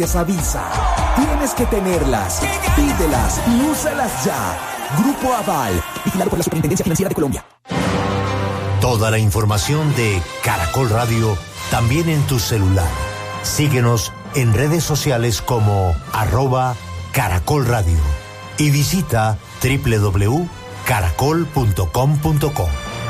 Les avisa. Tienes que tenerlas. Pídelas y úsalas ya. Grupo Aval, vigilado por la Superintendencia Financiera de Colombia. Toda la información de Caracol Radio también en tu celular. Síguenos en redes sociales como @Caracol Radio y visita www.caracol.com.co.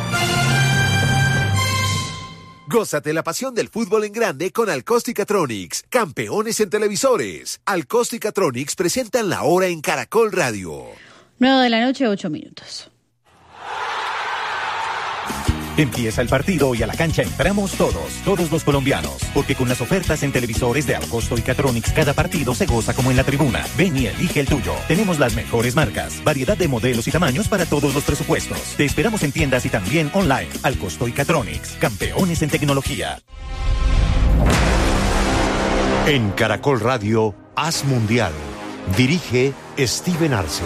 Gózate la pasión del fútbol en grande con Alcosticatronics, campeones en televisores. Alcosticatronics presentan La Hora en Caracol Radio. 9 de la noche, 8 minutos. Empieza el partido y a la cancha entramos todos los colombianos, porque con las ofertas en televisores de Alcosticatronics cada partido se goza como en la tribuna. Ven y elige el tuyo. Tenemos las mejores marcas, variedad de modelos y tamaños para todos los presupuestos. Te esperamos en tiendas y también online. Alcosticatronics, campeones en tecnología. En Caracol Radio, Haz Mundial. Dirige Steven Arce.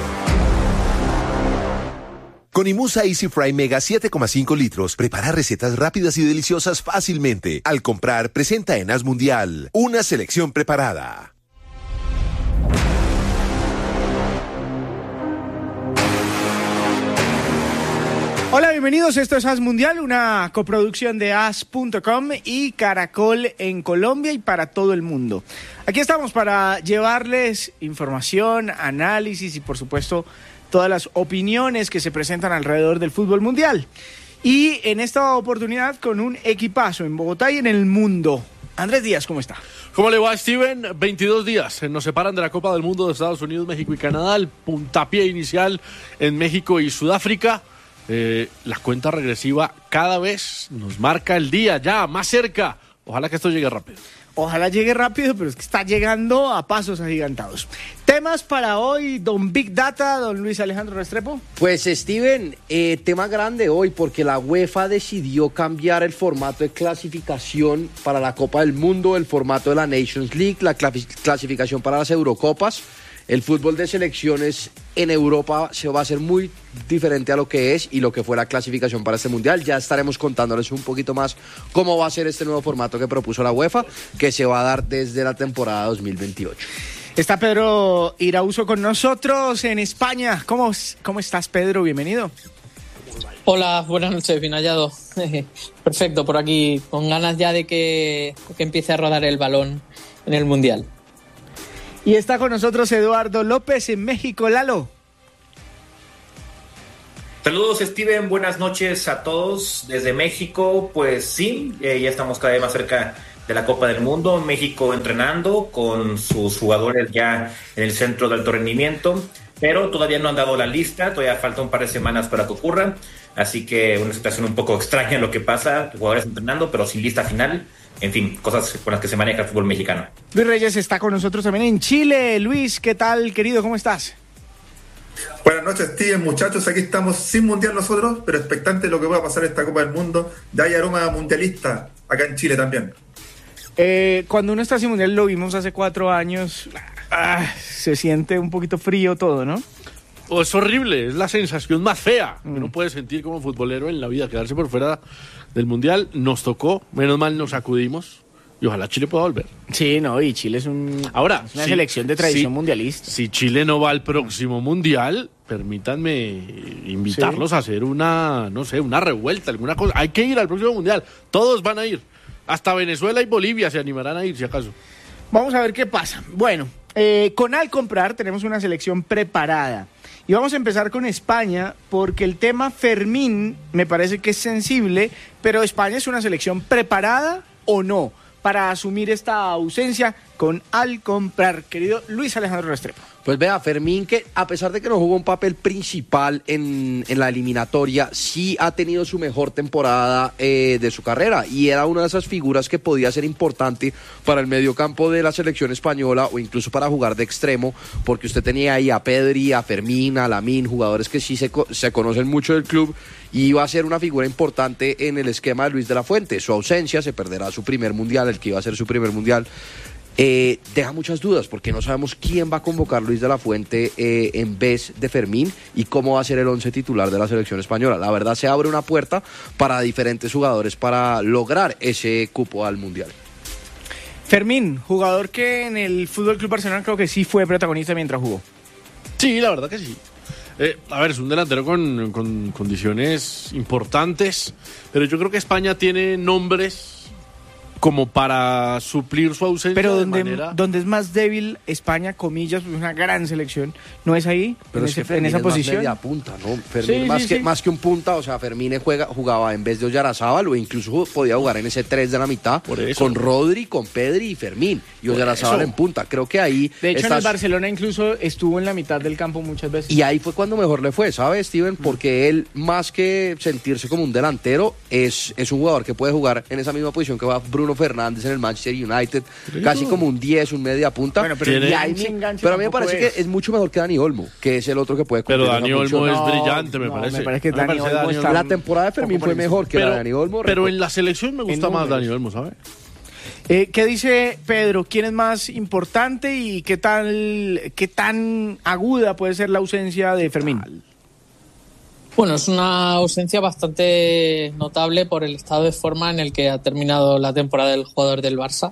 Con Imusa Easy Fry Mega 7,5 litros, prepara recetas rápidas y deliciosas fácilmente. Al comprar, presenta en Haz Mundial una selección preparada. Hola, bienvenidos. Esto es Haz Mundial, una coproducción de Haz.com y Caracol en Colombia y para todo el mundo. Aquí estamos para llevarles información, análisis y, por supuesto, todas las opiniones que se presentan alrededor del fútbol mundial. Y en esta oportunidad con un equipazo en Bogotá y en el mundo. Andrés Díaz, ¿cómo está? ¿Cómo le va, Steven? 22 días nos separan de la Copa del Mundo de Estados Unidos, México y Canadá. El puntapié inicial en México y Sudáfrica. La cuenta regresiva cada vez nos marca el día ya más cerca. Ojalá que esto llegue rápido. Ojalá llegue rápido, pero es que está llegando a pasos agigantados. Temas para hoy, don Big Data, don Luis Alejandro Restrepo. Pues, Steven, tema grande hoy porque la UEFA decidió cambiar el formato de clasificación para la Copa del Mundo, el formato de la Nations League, la clasificación para las Eurocopas. El fútbol de selecciones en Europa se va a hacer muy diferente a lo que es y lo que fue la clasificación para este Mundial. Ya estaremos contándoles un poquito más cómo va a ser este nuevo formato que propuso la UEFA, que se va a dar desde la temporada 2028. Está Pedro Irauzo con nosotros en España. ¿Cómo estás, Pedro? Bienvenido. Hola, buenas noches, bien hallado. Perfecto, por aquí, con ganas ya de que empiece a rodar el balón en el Mundial. Y está con nosotros Eduardo López en México. Lalo. Saludos, Steven, buenas noches a todos desde México. Pues sí, ya estamos cada vez más cerca de la Copa del Mundo. México entrenando con sus jugadores ya en el centro de alto rendimiento, pero todavía no han dado la lista, todavía falta un par de semanas para que ocurra, así que una situación un poco extraña lo que pasa, jugadores entrenando pero sin lista final. En fin, cosas con las que se maneja el fútbol mexicano. Luis Reyes está con nosotros también en Chile. Luis, ¿qué tal, querido? ¿Cómo estás? Buenas noches, Steven, muchachos. Aquí estamos sin mundial nosotros, pero expectantes de lo que pueda pasar en esta Copa del Mundo. Ya hay aroma mundialista acá en Chile también. Cuando uno está sin mundial, lo vimos hace 4 años, se siente un poquito frío todo, ¿no? Es horrible, es la sensación más fea que uno puede sentir como futbolero en la vida, quedarse por fuera del Mundial. Nos tocó, menos mal nos sacudimos y ojalá Chile pueda volver. Sí, no, y Chile es una selección de tradición mundialista. Si Chile no va al próximo Mundial, permítanme invitarlos a hacer una revuelta, alguna cosa. Hay que ir al próximo Mundial, todos van a ir. Hasta Venezuela y Bolivia se animarán a ir, si acaso. Vamos a ver qué pasa. Bueno, con Al Comprar tenemos una selección preparada. Y vamos a empezar con España, porque el tema Fermín me parece que es sensible, pero España es una selección preparada o no para asumir esta ausencia con Al Comprar. Querido Luis Alejandro Restrepo. Pues vea, Fermín, que a pesar de que no jugó un papel principal en la eliminatoria, sí ha tenido su mejor temporada de su carrera y era una de esas figuras que podía ser importante para el mediocampo de la selección española o incluso para jugar de extremo, porque usted tenía ahí a Pedri, a Fermín, a Lamine, jugadores que sí se conocen mucho del club y iba a ser una figura importante en el esquema de Luis de la Fuente. Su ausencia, se perderá su primer mundial, el que iba a ser su primer mundial. Deja muchas dudas porque no sabemos quién va a convocar Luis de la Fuente en vez de Fermín y cómo va a ser el 11 titular de la selección española. La verdad, se abre una puerta para diferentes jugadores para lograr ese cupo al Mundial. Fermín, jugador que en el Fútbol Club Barcelona creo que sí fue protagonista mientras jugó. Sí, la verdad que sí. A ver, es un delantero con condiciones importantes, pero yo creo que España tiene nombres como para suplir su ausencia. Pero donde es más débil España, comillas, pues una gran selección, ¿no es ahí? Pero es que Fermín en esa es posición. más media punta, ¿no? Fermín más que un punta, o sea, Fermín jugaba en vez de Oyarzabal, o incluso podía jugar en ese 3 de la mitad con Rodri, con Pedri y Fermín, y Oyarzabal en punta. Creo que ahí... De hecho, en el Barcelona incluso estuvo en la mitad del campo muchas veces. Y ahí fue cuando mejor le fue, ¿sabes, Steven? Porque él, más que sentirse como un delantero, es un jugador que puede jugar en esa misma posición que va Bruno Fernández en el Manchester United, casi como un 10, un media punta. Bueno, pero a mí me parece que es mucho mejor que Dani Olmo, que es el otro que puede cumplir. Pero Dani Olmo es brillante, me parece. Me parece que Dani Olmo está... La temporada de Fermín fue mejor que la de Dani Olmo. Pero en la selección me gusta más Dani Olmo, ¿sabes? ¿Qué dice Pedro? ¿Quién es más importante y qué tan aguda puede ser la ausencia de Fermín? Bueno, es una ausencia bastante notable por el estado de forma en el que ha terminado la temporada del jugador del Barça.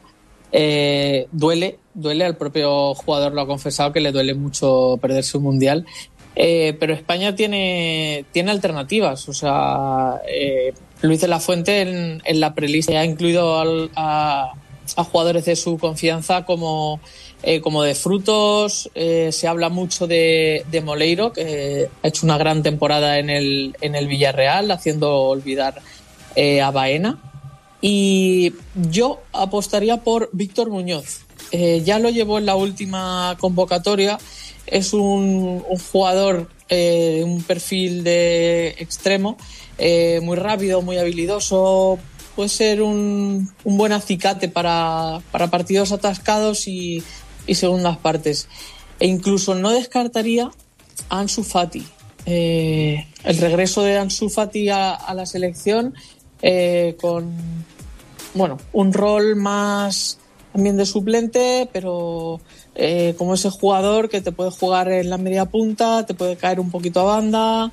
Duele, al propio jugador lo ha confesado que le duele mucho perderse un mundial. Pero España tiene alternativas. O sea, Luis de la Fuente en la prelista ha incluido a jugadores de su confianza como de Frutos. Se habla mucho de Moleiro, que ha hecho una gran temporada en el Villarreal, haciendo olvidar a Baena. Y yo apostaría por Víctor Muñoz. Ya lo llevó en la última convocatoria. Es un jugador de un perfil de extremo, muy rápido, muy habilidoso. Puede ser un buen acicate para partidos atascados y segundas partes. E incluso no descartaría a Ansu Fati. El regreso de Ansu Fati a la selección con un rol más también de suplente, pero como ese jugador que te puede jugar en la media punta, te puede caer un poquito a banda.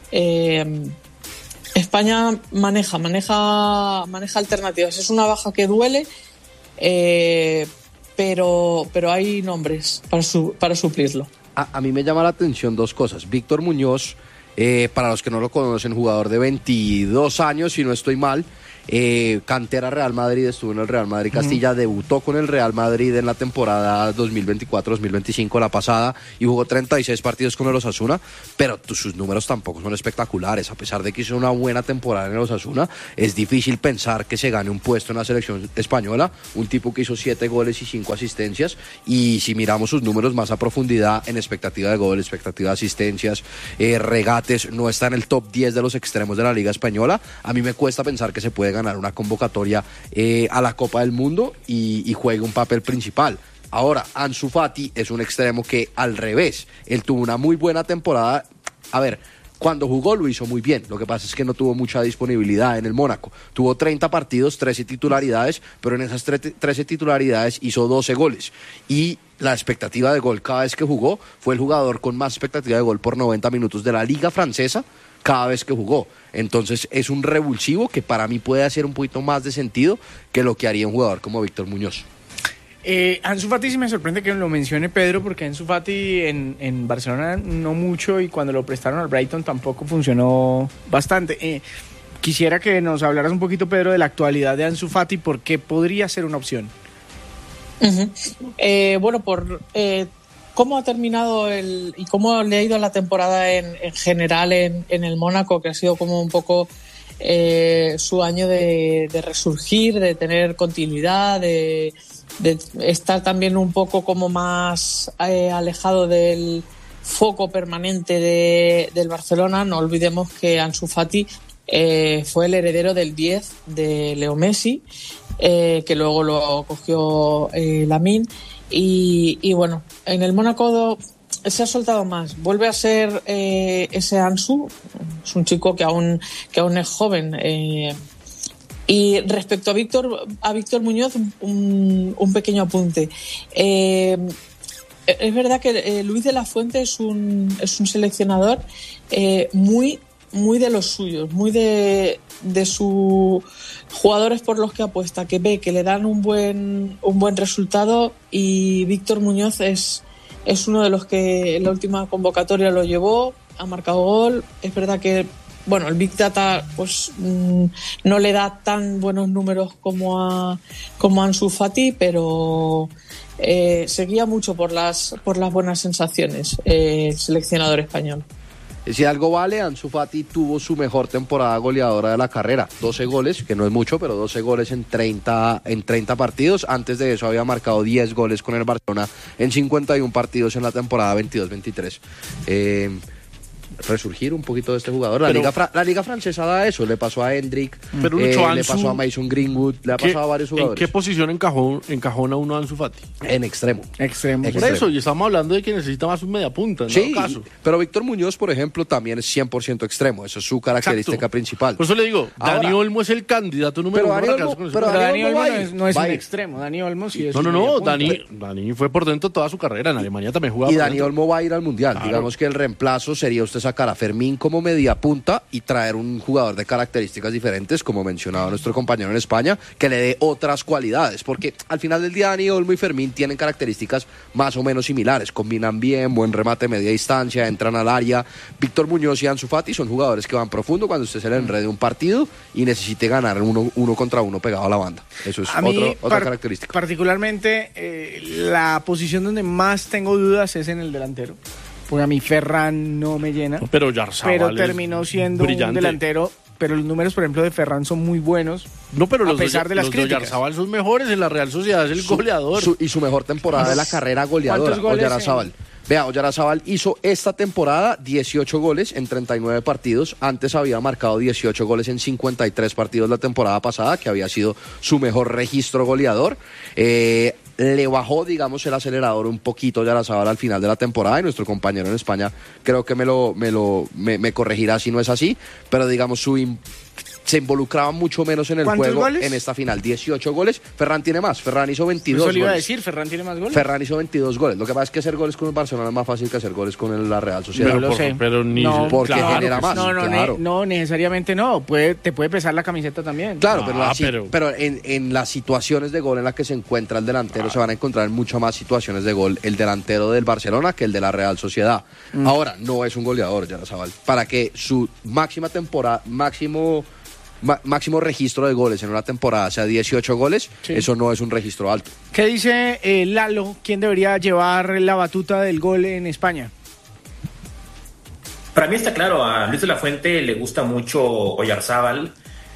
España maneja alternativas. Es una baja que duele, pero hay nombres para suplirlo. A mí me llama la atención dos cosas. Víctor Muñoz, para los que no lo conocen, jugador de 22 años, si no estoy mal, cantera Real Madrid, estuvo en el Real Madrid Castilla, debutó con el Real Madrid en la temporada 2024-2025, la pasada, y jugó 36 partidos con el Osasuna, pero sus números tampoco son espectaculares. A pesar de que hizo una buena temporada en el Osasuna, es difícil pensar que se gane un puesto en la selección española, un tipo que hizo 7 goles y 5 asistencias, y si miramos sus números más a profundidad en expectativa de gol, expectativa de asistencias, regates, no está en el top 10 de los extremos de la Liga Española. A mí me cuesta pensar que se puede ganar una convocatoria a la Copa del Mundo y juegue un papel principal. Ahora, Ansu Fati es un extremo que, al revés, él tuvo una muy buena temporada. A ver, cuando jugó lo hizo muy bien, lo que pasa es que no tuvo mucha disponibilidad en el Mónaco. Tuvo 30 partidos, 13 titularidades, pero en esas 13 titularidades hizo 12 goles. Y la expectativa de gol cada vez que jugó, fue el jugador con más expectativa de gol por 90 minutos de la Liga Francesa cada vez que jugó. Entonces es un revulsivo que para mí puede hacer un poquito más de sentido que lo que haría un jugador como Víctor Muñoz. Ansu Fati sí me sorprende que lo mencione Pedro, porque Ansu Fati en Barcelona no mucho, y cuando lo prestaron al Brighton tampoco funcionó bastante. Quisiera que nos hablaras un poquito, Pedro, de la actualidad de Ansu Fati, porque podría ser una opción. Por cómo ha terminado y cómo le ha ido la temporada en general en el Mónaco, que ha sido como un poco su año de resurgir, de tener continuidad, de estar también un poco como más alejado del foco permanente del Barcelona. No olvidemos que Ansu Fati fue el heredero del 10 de Leo Messi, que luego lo cogió Lamine. Y bueno, en el Mónaco se ha soltado más, vuelve a ser ese Ansu, es un chico que aún es joven. Y respecto a Víctor Muñoz, un pequeño apunte. Es verdad que Luis de la Fuente es un seleccionador muy muy de los suyos, muy de sus jugadores por los que apuesta, que ve que le dan un buen resultado, y Víctor Muñoz es uno de los que en la última convocatoria lo llevó, ha marcado gol. Es verdad que el Big Data pues no le da tan buenos números como a Ansu Fati, pero seguía mucho por las buenas sensaciones el seleccionador español. Si algo vale, Ansu Fati tuvo su mejor temporada goleadora de la carrera. 12 goles, que no es mucho, pero 12 goles en 30 partidos. Antes de eso había marcado 10 goles con el Barcelona en 51 partidos en la temporada 22-23. Resurgir un poquito de este jugador. La liga francesa da eso. Le pasó a Hendrick, le pasó a Mason Greenwood, le ha pasado a varios jugadores. ¿En qué posición encajona uno a Ansu Fati? En extremo. Por eso, y estamos hablando de que necesita más un media punta, en todo caso. Pero Víctor Muñoz, por ejemplo, también es 100% extremo. Eso es su característica principal. Por eso le digo, Dani Olmo es el candidato número uno. Pero Dani Olmo no es un extremo. Dani Olmo sí es No. Dani fue por dentro toda su carrera. En Alemania también jugaba. Y Dani Olmo va a ir al Mundial. Claro. Digamos que el reemplazo sería usted sacar a Fermín como media punta y traer un jugador de características diferentes, como mencionaba nuestro compañero en España, que le dé otras cualidades, porque al final del día Dani Olmo y Fermín tienen características más o menos similares, combinan bien, buen remate media distancia, entran al área. Víctor Muñoz y Ansu Fati son jugadores que van profundo cuando usted se le enrede un partido y necesite ganar uno contra uno pegado a la banda. Eso es otra característica. Particularmente, la posición donde más tengo dudas es en el delantero. Porque a mí Ferran no me llena. Pero Oyarzabal pero terminó siendo brillante. Un delantero. Pero los números, por ejemplo, de Ferran son muy buenos. No, pero a pesar de las críticas. Los de Oyarzabal son mejores. En la Real Sociedad es el goleador. Y su mejor temporada de la carrera goleadora, Oyarzabal. Vea, Oyarzabal hizo esta temporada 18 goles en 39 partidos. Antes había marcado 18 goles en 53 partidos la temporada pasada, que había sido su mejor registro goleador. Le bajó, digamos, el acelerador un poquito Oyarzabal al final de la temporada, y nuestro compañero en España creo que me corregirá si no es así, pero digamos se involucraba mucho menos en el juego goles? En esta final. 18 goles. Ferran tiene más. Ferran hizo 22 goles. Eso le iba a decir, Ferran tiene más goles. Ferran hizo 22 goles. Lo que pasa es que hacer goles con el Barcelona es más fácil que hacer goles con la Real Sociedad. Yo lo sé. Pero ni porque genera más. No, necesariamente no. Te puede pesar la camiseta también. Claro, pero en las situaciones de gol en las que se encuentra el delantero se van a encontrar en muchas más situaciones de gol el delantero del Barcelona que el de la Real Sociedad. Ahora, no es un goleador, Oyarzabal. Para que su máxima temporada, máximo registro de goles en una temporada sea 18 goles, eso no es un registro alto. ¿Qué dice Lalo? ¿Quién debería llevar la batuta del gol en España? Para mí está claro, a Luis de la Fuente le gusta mucho Oyarzabal.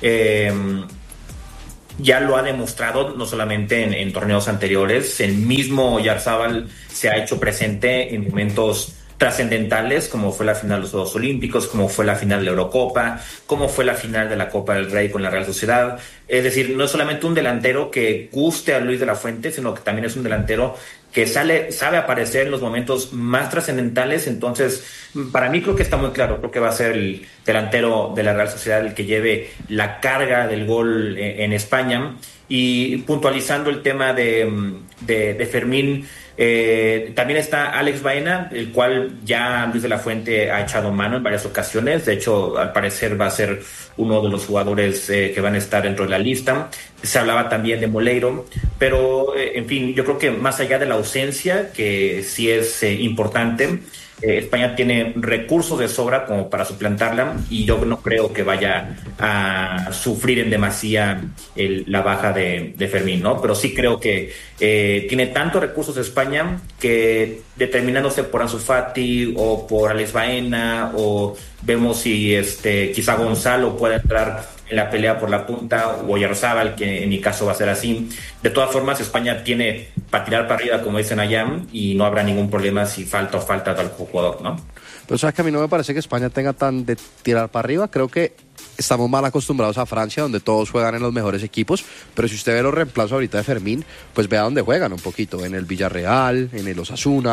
Ya lo ha demostrado no solamente en torneos anteriores. El mismo Oyarzabal se ha hecho presente en momentos trascendentales, como fue la final de los Juegos Olímpicos, como fue la final de la Eurocopa, como fue la final de la Copa del Rey con la Real Sociedad. Es decir, no es solamente un delantero que guste a Luis de la Fuente, sino que también es un delantero que sabe aparecer en los momentos más trascendentales. Entonces, para mí creo que está muy claro, creo que va a ser el delantero de la Real Sociedad el que lleve la carga del gol en España. Y puntualizando el tema de Fermín, también está Alex Baena, el cual ya Luis de la Fuente ha echado mano en varias ocasiones. De hecho, al parecer va a ser uno de los jugadores que van a estar dentro de la lista. Se hablaba también de Moleiro, pero en fin, yo creo que más allá de la ausencia, que sí es importante, España tiene recursos de sobra como para suplantarla, y yo no creo que vaya a sufrir en demasía la baja de Fermín, ¿no? Pero sí creo que tiene tantos recursos España que, determinándose por Ansu Fati o por Alex Baena, o vemos si quizá Gonzalo puede entrar en la pelea por la punta, o Oyarzabal, que en mi caso va a ser así. De todas formas, España tiene para tirar para arriba, como dicen allá, y no habrá ningún problema si falta tal jugador, ¿no? Pero sabes que a mí no me parece que España tenga tan de tirar para arriba. Creo que estamos mal acostumbrados a Francia, donde todos juegan en los mejores equipos, pero si usted ve los reemplazos ahorita de Fermín, pues vea dónde juegan un poquito, en el Villarreal, en el Osasuna,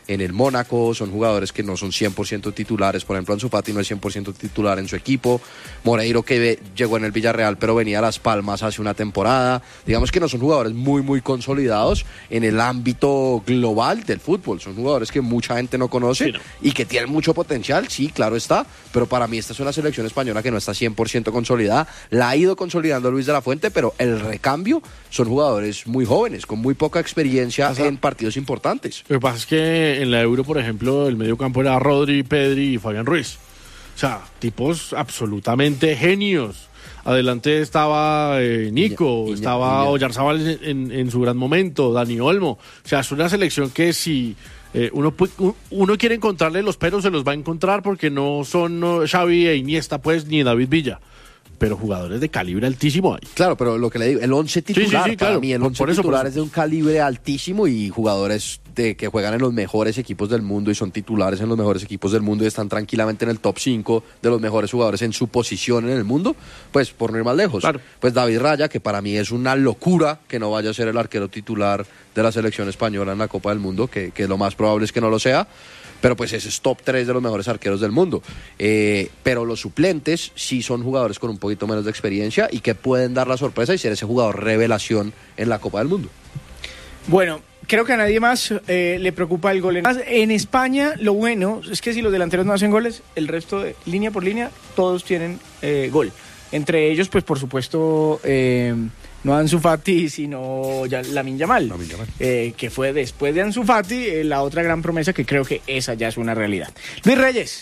en el Mónaco, son jugadores que no son 100% titulares. Por ejemplo, Ansu Fati no es 100% titular en su equipo. Moreiro, que llegó en el Villarreal pero venía a Las Palmas hace una temporada. Digamos que no son jugadores muy muy consolidados en el ámbito global del fútbol. Son jugadores que mucha gente no conoce, sí, no, y que tienen mucho potencial, sí, claro está, pero para mí esta es una selección española que no está 100% consolidada. La ha ido consolidando Luis de la Fuente, pero el recambio son jugadores muy jóvenes, con muy poca experiencia en partidos importantes. Lo que pasa es que en la Euro, por ejemplo, el medio campo era Rodri, Pedri y Fabián Ruiz. O sea, tipos absolutamente genios. Adelante estaba Nico, estaba Oyarzábal en su gran momento, Dani Olmo. O sea, es una selección que si uno quiere encontrarle los peros, se los va a encontrar, porque no son Xavi e Iniesta, pues, ni David Villa. Pero jugadores de calibre altísimo hay. Claro, pero lo que le digo, el 11 titular, para mí el 11 titular es de un calibre altísimo, y jugadores que juegan en los mejores equipos del mundo y son titulares en los mejores equipos del mundo y están tranquilamente en el top 5 de los mejores jugadores en su posición en el mundo, pues por no ir más lejos. Claro. Pues David Raya, que para mí es una locura que no vaya a ser el arquero titular de la selección española en la Copa del Mundo, que lo más probable es que no lo sea. Pero pues ese es top 3 de los mejores arqueros del mundo. Pero los suplentes sí son jugadores con un poquito menos de experiencia y que pueden dar la sorpresa y ser ese jugador revelación en la Copa del Mundo. Bueno, creo que a nadie más le preocupa el gol. En España, lo bueno es que si los delanteros no hacen goles, el resto, línea por línea, todos tienen gol. Entre ellos, pues por supuesto, no Ansu Fati, sino Lamine Yamal, que fue después de Ansu Fati la otra gran promesa, que creo que esa ya es una realidad. Luis Reyes.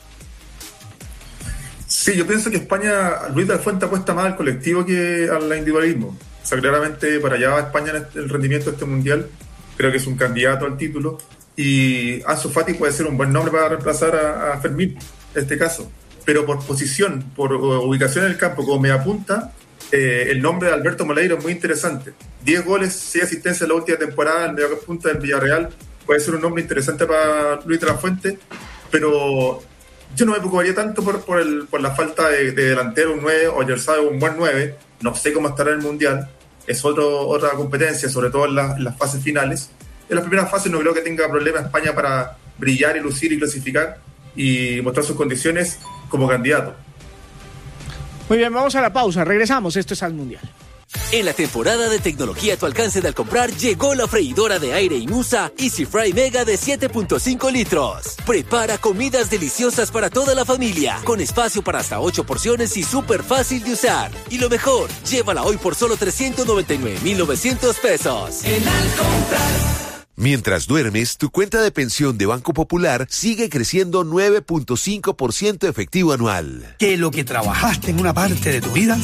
Sí, yo pienso que España, Luis de la Fuente apuesta más al colectivo que al individualismo. O sea, claramente para allá va España en el rendimiento de este mundial. Creo que es un candidato al título. Y Ansu Fati puede ser un buen nombre para reemplazar a Fermín, en este caso. Pero por posición, por ubicación en el campo, como me apunta, el nombre de Alberto Moleiro es muy interesante. 10 goles, 6 asistencias en la última temporada, el medio punta del Villarreal. Puede ser un nombre interesante para Luis de la Fuente, pero yo no me preocuparía tanto por la falta de delantero, un 9, o Oyarzábal un buen 9. No sé cómo estará en el Mundial. Es otra competencia, sobre todo en las fases finales. En las primeras fases no creo que tenga problema España para brillar y lucir y clasificar y mostrar sus condiciones como candidato. Muy bien, vamos a la pausa, regresamos, esto es Al Mundial. En la temporada de tecnología a tu alcance de al comprar, llegó la freidora de aire Inusa Easy Fry Mega de 7.5 litros. Prepara comidas deliciosas para toda la familia, con espacio para hasta 8 porciones y súper fácil de usar. Y lo mejor, llévala hoy por solo 399,900 pesos. En Al comprar. Mientras duermes, tu cuenta de pensión de Banco Popular sigue creciendo 9.5% efectivo anual. Que lo que trabajaste en una parte de tu vida